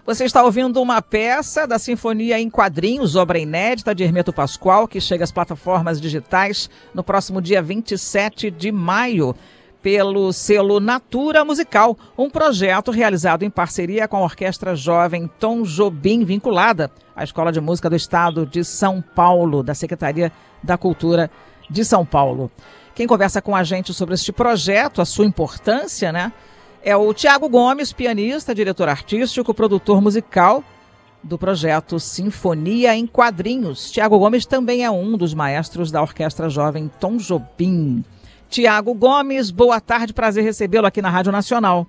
Você está ouvindo uma peça da Sinfonia em Quadrinhos, obra inédita de Hermeto Pascoal, que chega às plataformas digitais no próximo dia 27 de maio, pelo selo Natura Musical, um projeto realizado em parceria com a Orquestra Jovem Tom Jobim, vinculada à Escola de Música do Estado de São Paulo, da Secretaria da Cultura de São Paulo. Quem conversa com a gente sobre este projeto, a sua importância, né? É o Tiago Gomes, pianista, diretor artístico, produtor musical do projeto Sinfonia em Quadrinhos. Tiago Gomes também é um dos maestros da Orquestra Jovem Tom Jobim. Tiago Gomes, boa tarde, prazer recebê-lo aqui na Rádio Nacional.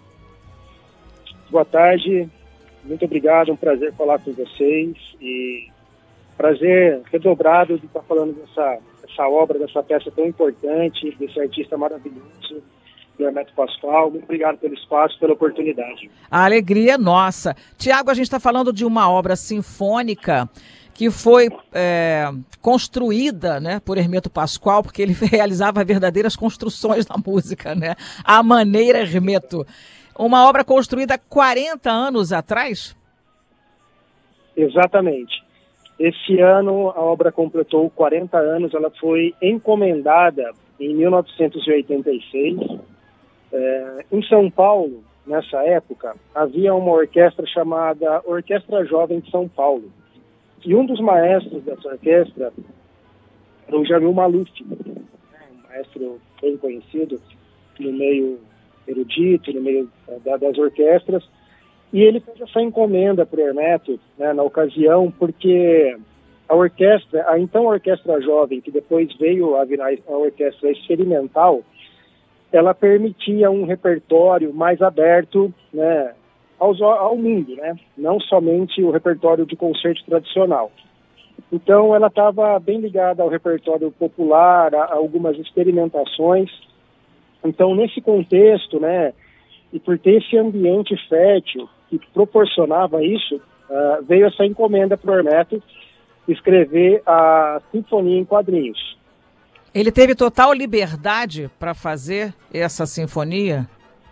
Boa tarde, muito obrigado, um prazer falar com vocês e prazer redobrado de estar falando dessa obra, dessa peça tão importante, desse artista maravilhoso, do Hermeto Pascoal. Muito obrigado pelo espaço, pela oportunidade. A alegria é nossa. Tiago, a gente está falando de uma obra sinfônica que foi construída, né, por Hermeto Pascoal, porque ele realizava verdadeiras construções da música, né? A maneira Hermeto. Uma obra construída 40 anos atrás? Exatamente. Esse ano a obra completou 40 anos, ela foi encomendada em 1986. Em São Paulo, nessa época, havia uma orquestra chamada Orquestra Jovem de São Paulo. E um dos maestros dessa orquestra era o Jamil Maluf, um maestro bem conhecido no meio erudito, no meio das orquestras. E ele fez essa encomenda para o Hermeto, né, na ocasião, porque a orquestra, a então Orquestra Jovem, que depois veio a virar a Orquestra Experimental, ela permitia um repertório mais aberto, né, ao mundo, né? Não somente o repertório de concerto tradicional. Então, ela estava bem ligada ao repertório popular, a algumas experimentações. Então, nesse contexto, né, e por ter esse ambiente fértil que proporcionava isso, veio essa encomenda para o Hermeto escrever a Sinfonia em Quadrinhos. Ele teve total liberdade para fazer essa sinfonia?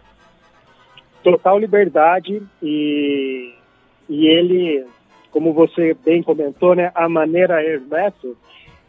Total liberdade e ele, como você bem comentou, né, a maneira Hermeto,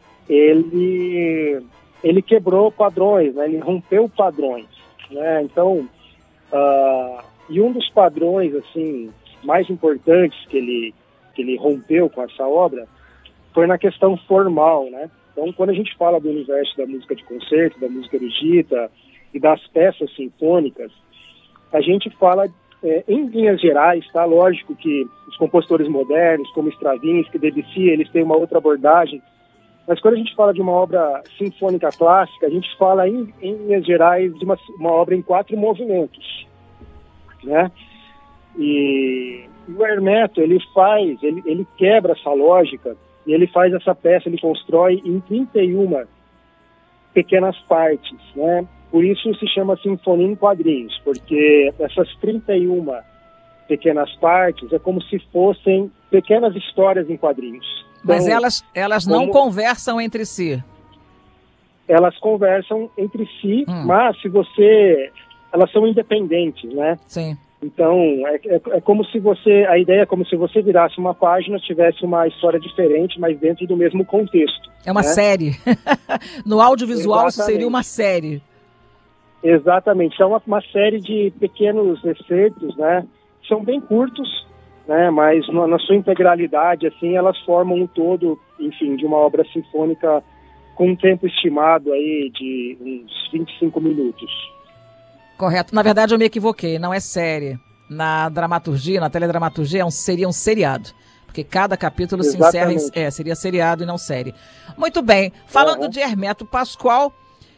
ele quebrou padrões, né, ele rompeu padrões, né, então, e um dos padrões, assim, mais importantes que ele rompeu com essa obra foi na questão formal, né. Então, quando a gente fala do universo da música de concerto, da música erudita e das peças sinfônicas, a gente fala, em linhas gerais, tá? Lógico que os compositores modernos, como Stravinsky, Debussy, eles têm uma outra abordagem, mas quando a gente fala de uma obra sinfônica clássica, a gente fala, em linhas gerais, de uma obra em 4 movimentos, né? E o Hermeto, ele quebra essa lógica, e ele faz essa peça, ele constrói em 31 pequenas partes, né? Por isso se chama Sinfonia em Quadrinhos, porque essas 31 pequenas partes é como se fossem pequenas histórias em quadrinhos. Então, mas elas não conversam entre si? Elas conversam entre si, mas elas são independentes, né? Sim. Então, é como se a ideia é como se você virasse uma página, tivesse uma história diferente, mas dentro do mesmo contexto. É uma série. No audiovisual isso seria uma série. Exatamente, são uma série de pequenos excertos, né? São bem curtos, né? Mas na sua integralidade, assim, elas formam um todo, enfim, de uma obra sinfônica com um tempo estimado aí de uns 25 minutos. Correto. Na verdade, eu me equivoquei, não é série. Na dramaturgia, na teledramaturgia, seria um seriado. Porque cada capítulo se encerra seria seriado e não série. Muito bem. Falando de Hermeto Pascoal,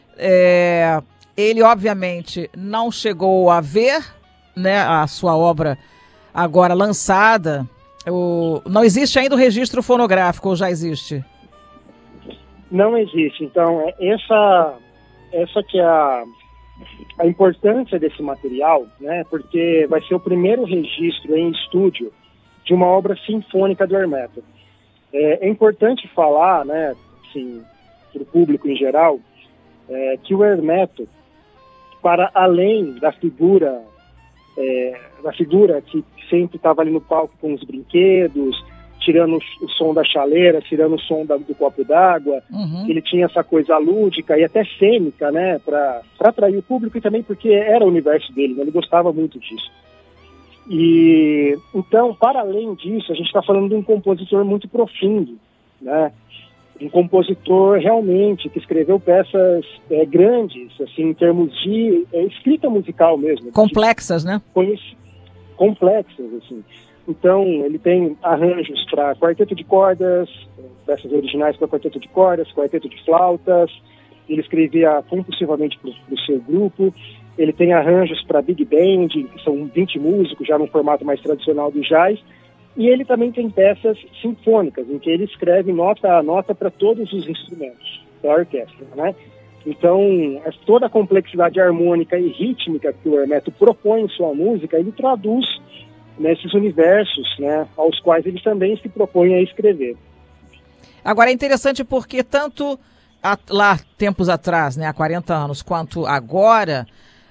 ele, obviamente, não chegou a ver, né, a sua obra agora lançada. Não existe ainda o registro fonográfico, ou já existe? Não existe. Então, essa que é a importância desse material, né, porque vai ser o primeiro registro em estúdio de uma obra sinfônica do Hermeto. É importante falar, né, assim, para o público em geral, que o Hermeto, para além da figura da figura que sempre estava ali no palco com os brinquedos, tirando o som da chaleira, tirando o som do copo d'água. Ele tinha essa coisa lúdica e até cênica, né, para atrair o público e também porque era o universo dele, né, ele gostava muito disso. E então, para além disso, a gente está falando de um compositor muito profundo, né, um compositor realmente que escreveu peças grandes, assim, em termos de escrita musical mesmo. Complexas, né? Complexas, assim. Então, ele tem arranjos para quarteto de cordas, peças originais para quarteto de cordas, quarteto de flautas. Ele escrevia compulsivamente para o seu grupo. Ele tem arranjos para big band, que são 20 músicos, já num formato mais tradicional do jazz. E ele também tem peças sinfônicas, em que ele escreve nota a nota para todos os instrumentos da orquestra, né? Então, toda a complexidade harmônica e rítmica que o Hermeto propõe em sua música, ele traduz nesses universos, né, aos quais ele também se propõe a escrever. Agora, é interessante porque tanto lá, tempos atrás, né, há 40 anos, quanto agora,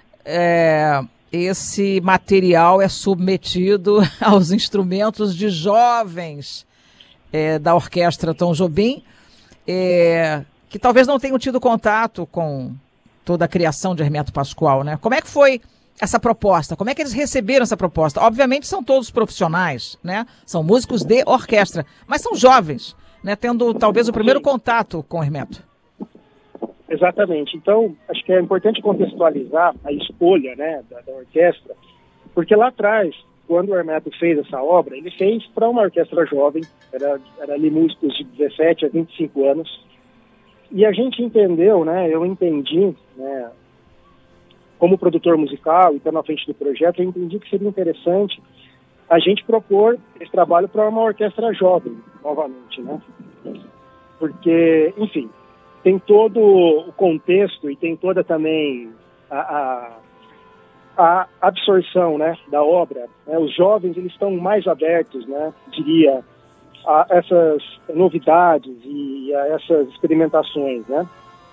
esse material é submetido aos instrumentos de jovens da Orquestra Tom Jobim, que talvez não tenham tido contato com toda a criação de Hermeto Pascoal, né? Como é que foi essa proposta? Como é que eles receberam essa proposta? Obviamente são todos profissionais, né? São músicos de orquestra, mas são jovens, né? Tendo talvez o primeiro contato com o Hermeto. Exatamente. Então, acho que é importante contextualizar a escolha, né, da orquestra, porque lá atrás, quando o Hermeto fez essa obra, ele fez para uma orquestra jovem, era ali músicos de 17 a 25 anos, e a gente entendeu, né, eu entendi, né, como produtor musical e estando à frente do projeto, eu entendi que seria interessante a gente propor esse trabalho para uma orquestra jovem, novamente, né? Porque, enfim, tem todo o contexto e tem toda também a absorção, né, da obra. Né? Os jovens, eles estão mais abertos, né, diria, a essas novidades e a essas experimentações, né?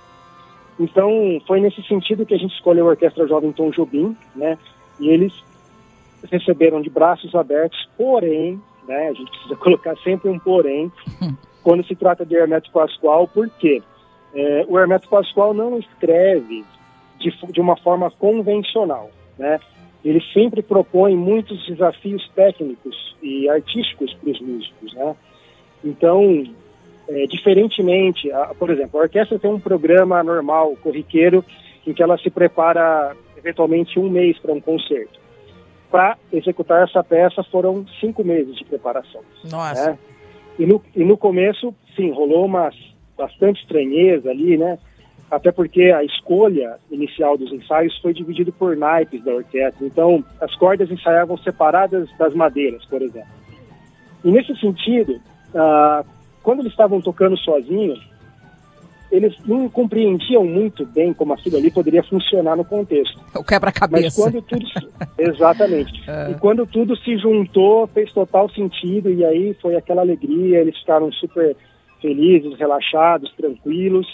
Então, foi nesse sentido que a gente escolheu a Orquestra Jovem Tom Jobim, né? E eles receberam de braços abertos, porém, né, a gente precisa colocar sempre um porém, quando se trata de Hermeto Pascoal, por quê? O Hermeto Pascoal não escreve de uma forma convencional, né? Ele sempre propõe muitos desafios técnicos e artísticos para os músicos, né? Então, diferentemente, por exemplo, a orquestra tem um programa normal, corriqueiro, em que ela se prepara eventualmente um mês para um concerto. Para executar essa peça foram 5 meses de preparação. Nossa! Né? E no começo, sim, rolou bastante estranheza ali, né? Até porque a escolha inicial dos ensaios foi dividida por naipes da orquestra. Então, as cordas ensaiavam separadas das madeiras, por exemplo. E nesse sentido, quando eles estavam tocando sozinhos, eles não compreendiam muito bem como aquilo ali poderia funcionar no contexto. O quebra-cabeça. Mas quando tudo... Exatamente. E quando tudo se juntou, fez total sentido, e aí foi aquela alegria, eles ficaram super felizes, relaxados, tranquilos,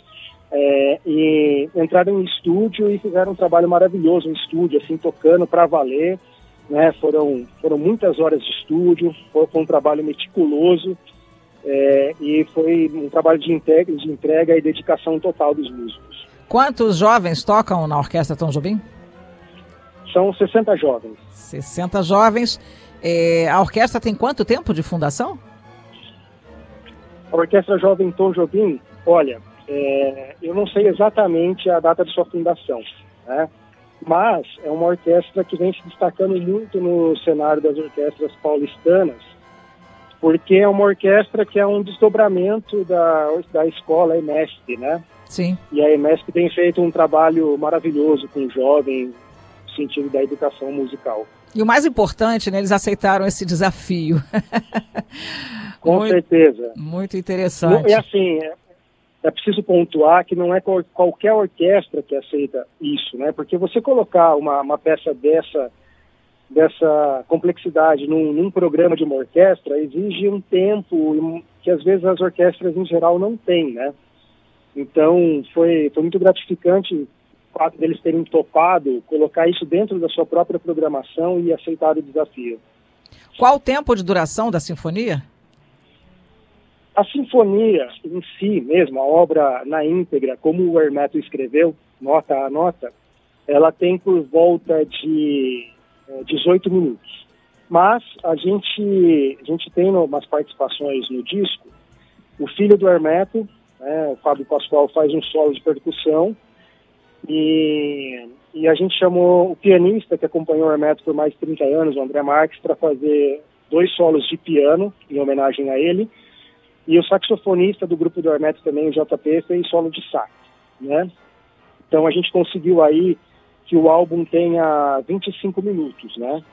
e entraram em estúdio e fizeram um trabalho maravilhoso em estúdio, assim, tocando para valer, né? Foram muitas horas de estúdio, foi um trabalho meticuloso, e foi um trabalho de entrega e dedicação total dos músicos. Quantos jovens tocam na Orquestra Tom Jobim? São 60 jovens. 60 jovens. A orquestra tem quanto tempo de fundação? A Orquestra Jovem Tom Jobim, olha, eu não sei exatamente a data de sua fundação, né? Mas é uma orquestra que vem se destacando muito no cenário das orquestras paulistanas, porque é uma orquestra que é um desdobramento da escola EMESP, né? Sim. E a EMESP tem feito um trabalho maravilhoso com jovens no sentido da educação musical. E o mais importante, né, eles aceitaram esse desafio. Com certeza. Muito interessante. E assim, é preciso pontuar que não é qualquer orquestra que aceita isso, né? Porque você colocar uma peça dessa complexidade num programa de uma orquestra exige um tempo que às vezes as orquestras em geral não têm, né? Então foi muito gratificante fato deles terem topado colocar isso dentro da sua própria programação e aceitar o desafio. Qual o tempo de duração da sinfonia? A sinfonia em si mesmo, a obra na íntegra, como o Hermeto escreveu, nota a nota, ela tem por volta de 18 minutos. Mas a gente tem umas participações no disco, o filho do Hermeto, o Fábio Pascoal, faz um solo de percussão, e a gente chamou o pianista que acompanhou o Hermeto por mais de 30 anos, o André Marques, para fazer 2 solos de piano, em homenagem a ele, e o saxofonista do grupo do Hermeto também, o JP, fez solo de sax, né? Então a gente conseguiu aí que o álbum tenha 25 minutos, né?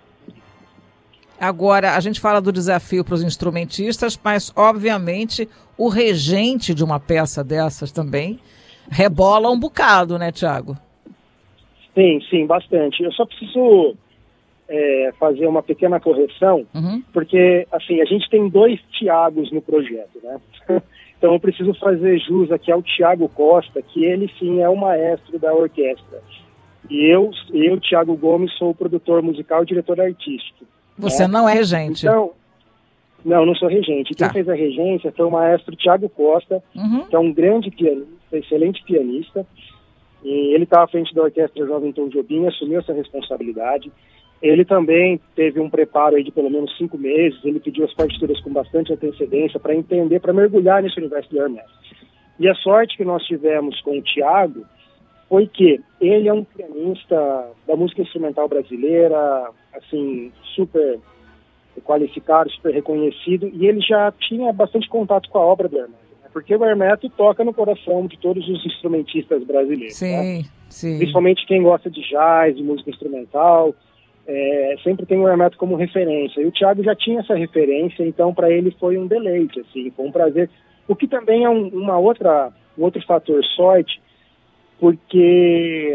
Agora, a gente fala do desafio para os instrumentistas, mas, obviamente, o regente de uma peça dessas também rebola um bocado, né, Thiago? Sim, bastante. Eu só preciso fazer uma pequena correção, porque, assim, a gente tem 2 Thiagos no projeto, né? Então eu preciso fazer jus aqui ao Thiago Costa, que ele, sim, é o maestro da orquestra. E eu, Thiago Gomes, sou o produtor musical e diretor artístico. Você não é regente? Então, não sou regente. Quem fez a regência foi o maestro Thiago Costa, que é um grande pianista, excelente pianista. E ele estava à frente da Orquestra Jovem Tom Jobim, assumiu essa responsabilidade. Ele também teve um preparo aí de pelo menos 5 meses, ele pediu as partituras com bastante antecedência para entender, para mergulhar nesse universo do Hermeto. E a sorte que nós tivemos com o Thiago foi que ele é um pianista da música instrumental brasileira, assim, super qualificado, super reconhecido, e ele já tinha bastante contato com a obra do Hermeto, né? Porque o Hermeto toca no coração de todos os instrumentistas brasileiros. Sim, né? sim. Principalmente quem gosta de jazz, de música instrumental, sempre tem o Hermeto como referência. E o Thiago já tinha essa referência, então para ele foi um deleite, assim, foi um prazer. O que também é um outro fator sorte, porque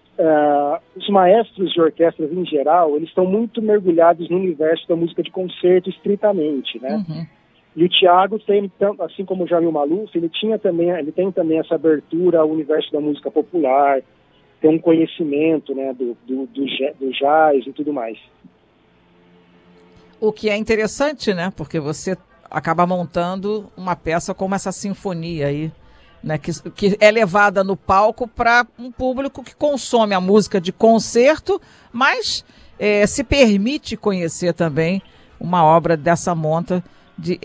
os maestros de orquestras em geral, eles estão muito mergulhados no universo da música de concerto estritamente, né? E o Thiago tem, assim como o Jamil Maluf, ele tem também essa abertura ao universo da música popular, tem um conhecimento, né, do jazz e tudo mais. O que é interessante, né? Porque você acaba montando uma peça como essa sinfonia aí, né, que é levada no palco para um público que consome a música de concerto, mas se permite conhecer também uma obra dessa monta de